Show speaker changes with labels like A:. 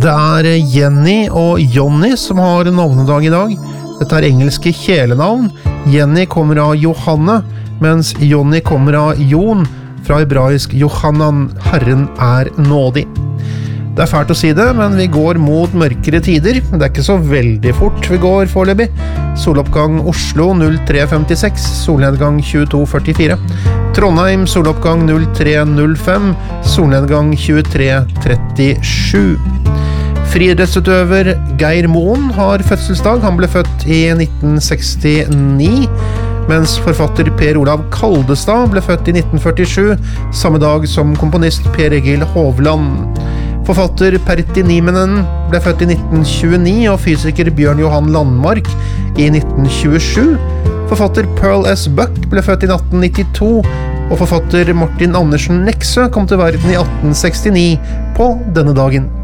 A: Det Jenny og Johnny som har navnedag I dag. Dette engelske kjælenavn. Jenny kommer av Johanne, mens Johnny kommer av Jon, fra hebraisk Johanan, Herren nådig. Det fælt å si det, men vi går mot mørkere tider. Det ikke så veldig fort vi går foreløpig. Soloppgang Oslo 03.56, solnedgang 22.44. Trondheim soloppgang 03.05, solnedgang 23.37. Friidrettsutøver Geir Moen har fødselsdag. Han ble født I 1969, mens forfatter Per Olav Kaldestad ble født I 1947, samme dag som komponist Per Egil Hovland. Forfatter Pertti Nieminen ble født I 1929, og fysiker Bjørn Johan Landmark I 1927. Forfatter Pearl S. Buck ble født I 1892, og forfatter Martin Andersen Nexø kom til verden I 1869 på denne dagen.